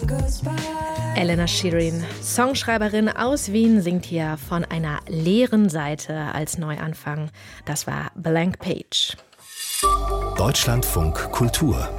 Elena Shirin, Songschreiberin aus Wien, singt hier von einer leeren Seite als Neuanfang. Das war Blank Page. Deutschlandfunk Kultur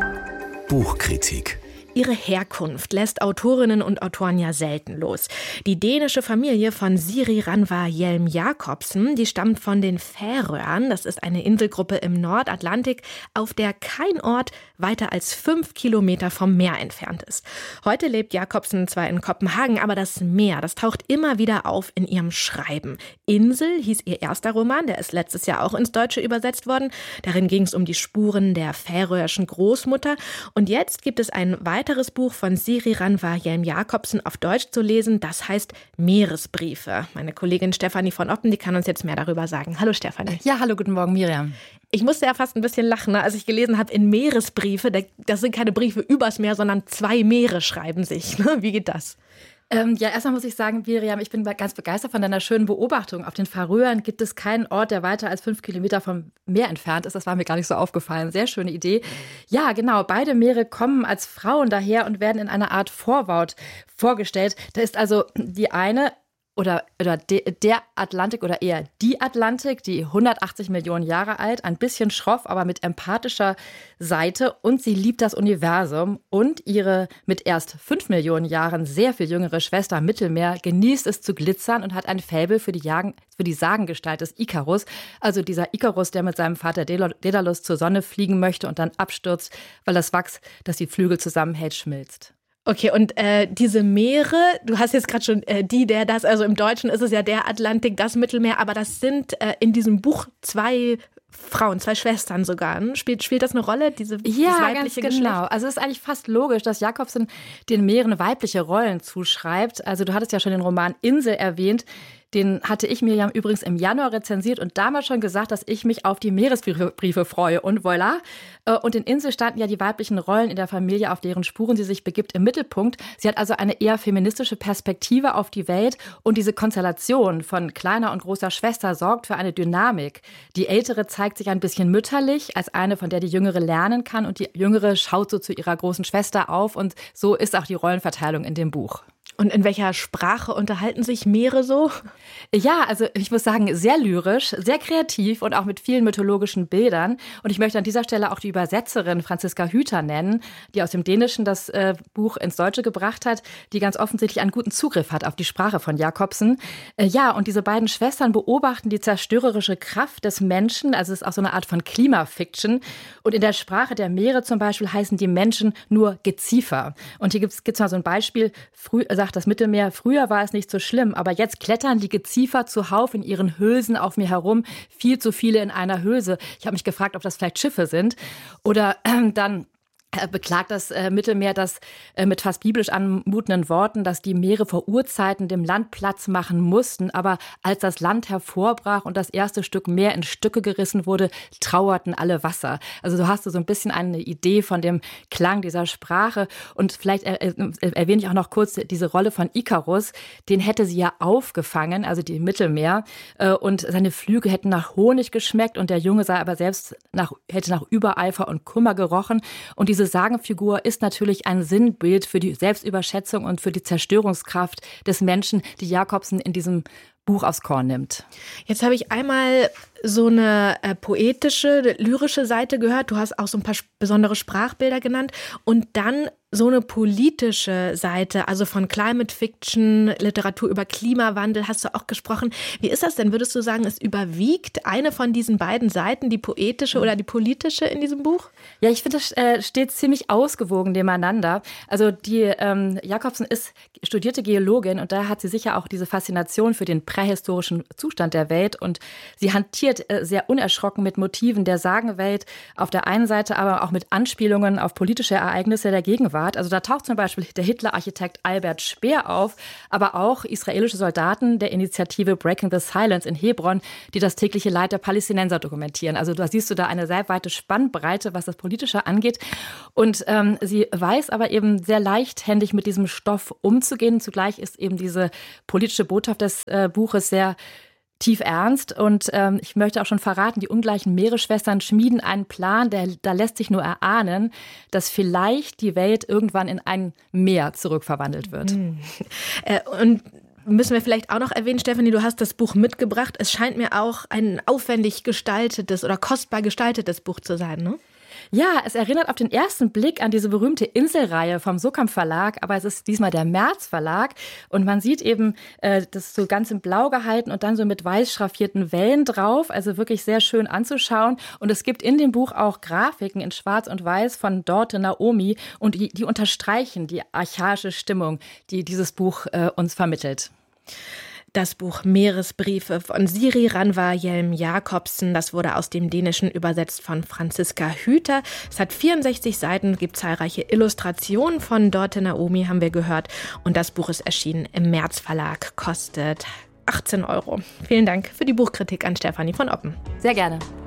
Buchkritik. Ihre Herkunft lässt Autorinnen und Autoren ja selten los. Die dänische Familie von Siri Ranva Hjelm Jacobsen, die stammt von den Färöern. Das ist eine Inselgruppe im Nordatlantik, auf der kein Ort weiter als 5 Kilometer vom Meer entfernt ist. Heute lebt Jacobsen zwar in Kopenhagen, aber das Meer, das taucht immer wieder auf in ihrem Schreiben. Insel hieß ihr erster Roman, der ist letztes Jahr auch ins Deutsche übersetzt worden. Darin ging es um die Spuren der färöischen Großmutter. Und jetzt gibt es ein weiteres Buch von Siri Ranva Hjelm Jacobsen auf Deutsch zu lesen, das heißt Meeresbriefe. Meine Kollegin Stefanie von Oppen, die kann uns jetzt mehr darüber sagen. Hallo Stefanie. Ja, hallo, guten Morgen Miriam. Ich musste ja fast ein bisschen lachen, als ich gelesen habe, in Meeresbriefe, das sind keine Briefe übers Meer, sondern 2 Meere schreiben sich. Wie geht das? Ja, erstmal muss ich sagen, Miriam, ich bin ganz begeistert von deiner schönen Beobachtung. Auf den Färöern gibt es keinen Ort, der weiter als 5 Kilometer vom Meer entfernt ist. Das war mir gar nicht so aufgefallen. Sehr schöne Idee. Ja, genau. Beide Meere kommen als Frauen daher und werden in einer Art Vorwort vorgestellt. Da ist also die eine oder der Atlantik oder eher die Atlantik, die 180 Millionen Jahre alt, ein bisschen schroff, aber mit empathischer Seite, und sie liebt das Universum, und ihre mit erst 5 Millionen Jahren sehr viel jüngere Schwester Mittelmeer genießt es zu glitzern und hat ein Faible für die Sagengestalt des Ikarus, also dieser Ikarus, der mit seinem Vater Daedalus zur Sonne fliegen möchte und dann abstürzt, weil das Wachs, das die Flügel zusammenhält, schmilzt. Okay, und diese Meere, du hast jetzt gerade schon das, also im Deutschen ist es ja der Atlantik, das Mittelmeer, aber das sind in diesem Buch 2 Frauen, 2 Schwestern sogar. Spielt das eine Rolle, dieses weibliche Geschlecht? Genau. Also es ist eigentlich fast logisch, dass Jacobsen den Meeren weibliche Rollen zuschreibt. Also du hattest ja schon den Roman Insel erwähnt. Den hatte ich Miriam übrigens im Januar rezensiert und damals schon gesagt, dass ich mich auf die Meeresbriefe freue. Und voilà. Und in Insel standen ja die weiblichen Rollen in der Familie, auf deren Spuren sie sich begibt, im Mittelpunkt. Sie hat also eine eher feministische Perspektive auf die Welt. Und diese Konstellation von kleiner und großer Schwester sorgt für eine Dynamik. Die Ältere zeigt sich ein bisschen mütterlich, als eine, von der die Jüngere lernen kann. Und die Jüngere schaut so zu ihrer großen Schwester auf. Und so ist auch die Rollenverteilung in dem Buch. Und in welcher Sprache unterhalten sich Meere so? Ja, also ich muss sagen, sehr lyrisch, sehr kreativ und auch mit vielen mythologischen Bildern. Und ich möchte an dieser Stelle auch die Übersetzerin Franziska Hüter nennen, die aus dem Dänischen das Buch ins Deutsche gebracht hat, die ganz offensichtlich einen guten Zugriff hat auf die Sprache von Jacobsen. Ja, und diese beiden Schwestern beobachten die zerstörerische Kraft des Menschen. Also es ist auch so eine Art von Klimafiction. Und in der Sprache der Meere zum Beispiel heißen die Menschen nur Geziefer. Und hier gibt's mal so ein Beispiel, sagt das Mittelmeer, früher war es nicht so schlimm, aber jetzt klettern die Geziefer zuhauf in ihren Hülsen auf mir herum, viel zu viele in einer Hülse. Ich habe mich gefragt, ob das vielleicht Schiffe sind. Oder dann beklagt das Mittelmeer das mit fast biblisch anmutenden Worten, dass die Meere vor Urzeiten dem Land Platz machen mussten. Aber als das Land hervorbrach und das erste Stück Meer in Stücke gerissen wurde, trauerten alle Wasser. Also so hast du so ein bisschen eine Idee von dem Klang dieser Sprache. Und vielleicht erwähne ich auch noch kurz diese Rolle von Ikarus. Den hätte sie ja aufgefangen, also die Mittelmeer. Und seine Flügel hätten nach Honig geschmeckt und der Junge sei aber selbst hätte nach Übereifer und Kummer gerochen. Und diese Sagenfigur ist natürlich ein Sinnbild für die Selbstüberschätzung und für die Zerstörungskraft des Menschen, die Jacobsen in diesem Buch aufs Korn nimmt. Jetzt habe ich einmal so eine poetische, lyrische Seite gehört. Du hast auch so ein paar besondere Sprachbilder genannt. Und dann so eine politische Seite, also von Climate Fiction, Literatur über Klimawandel hast du auch gesprochen. Wie ist das denn? Würdest du sagen, es überwiegt eine von diesen beiden Seiten, die poetische oder die politische in diesem Buch? Ja, ich finde, das steht ziemlich ausgewogen nebeneinander. Also die Jacobsen ist studierte Geologin und da hat sie sicher auch diese Faszination für den prähistorischen Zustand der Welt und sie hantiert sehr unerschrocken mit Motiven der Sagenwelt auf der einen Seite, aber auch mit Anspielungen auf politische Ereignisse der Gegenwart. Also da taucht zum Beispiel der Hitler-Architekt Albert Speer auf, aber auch israelische Soldaten der Initiative Breaking the Silence in Hebron, die das tägliche Leid der Palästinenser dokumentieren. Also da siehst du da eine sehr weite Spannbreite, was das Politische angeht. Und sie weiß aber eben sehr leichthändig mit diesem Stoff umzugehen. Zugleich ist eben diese politische Botschaft des Buches sehr tief ernst. Und ich möchte auch schon verraten, die ungleichen Meeresschwestern schmieden einen Plan, da lässt sich nur erahnen, dass vielleicht die Welt irgendwann in ein Meer zurückverwandelt wird. Und müssen wir vielleicht auch noch erwähnen, Stefanie, du hast das Buch mitgebracht. Es scheint mir auch ein aufwendig gestaltetes oder kostbar gestaltetes Buch zu sein, ne? Ja, es erinnert auf den ersten Blick an diese berühmte Inselreihe vom Suhrkamp Verlag, aber es ist diesmal der März Verlag und man sieht eben, das ist so ganz in Blau gehalten und dann so mit weiß schraffierten Wellen drauf, also wirklich sehr schön anzuschauen und es gibt in dem Buch auch Grafiken in Schwarz und Weiß von Dorte Naomi und die unterstreichen die archaische Stimmung, die dieses Buch uns vermittelt. Das Buch Meeresbriefe von Siri Ranva Hjelm-Jacobsen, das wurde aus dem Dänischen übersetzt von Franziska Hüter. Es hat 64 Seiten, gibt zahlreiche Illustrationen von Dorte Naomi, haben wir gehört. Und das Buch ist erschienen im März Verlag, kostet 18 €. Vielen Dank für die Buchkritik an Stefanie von Oppen. Sehr gerne.